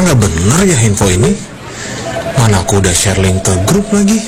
nggak bener ya info ini? Mana aku udah share link ke grup lagi.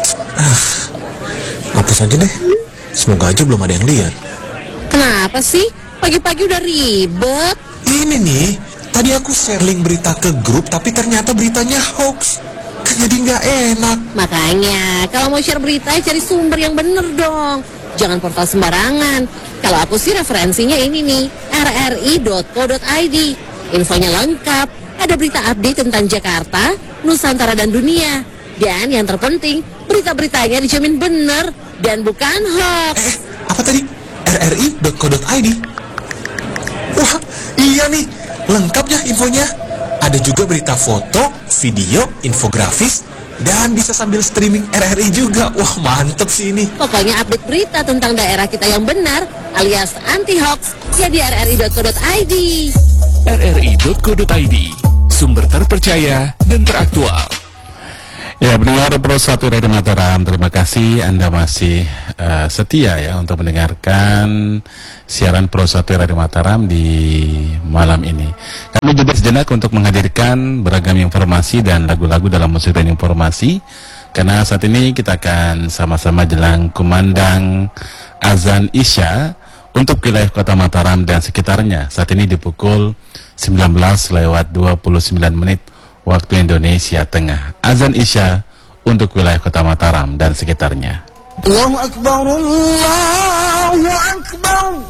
Hapus aja deh. Semoga aja belum ada yang lihat. Kenapa sih? Pagi-pagi udah ribet. Ini nih, tadi aku share link berita ke grup, tapi ternyata beritanya hoax. Kan jadi nggak enak. Makanya, kalau mau share berita, cari sumber yang bener dong. Jangan portal sembarangan. Kalau aku sih referensinya ini nih, rri.co.id. Infonya lengkap, ada berita update tentang Jakarta, Nusantara, dan dunia. Dan yang terpenting, berita-beritanya dijamin bener dan bukan hoax. Apa tadi? rri.co.id. Wah, iya nih, lengkap ya infonya. Ada juga berita foto, video, infografis, dan bisa sambil streaming RRI juga. Wah, mantep sih ini. Pokoknya update berita tentang daerah kita yang benar, alias anti-hoax, ya di rri.co.id. rri.co.id, sumber terpercaya dan teraktual. Ya, pendengar Pro 1 Radio Mataram, terima kasih Anda masih setia ya untuk mendengarkan siaran Pro 1 Radio Mataram di malam ini. Kami jeda sejenak untuk menghadirkan beragam informasi dan lagu-lagu dalam musik dan informasi, karena saat ini kita akan sama-sama jelang kumandang azan Isya untuk wilayah Kota Mataram dan sekitarnya. Saat ini di pukul 19:29 waktu Indonesia Tengah. Azan Isya untuk wilayah Kota Mataram dan sekitarnya. Allahu Akbar, Allahu Akbar.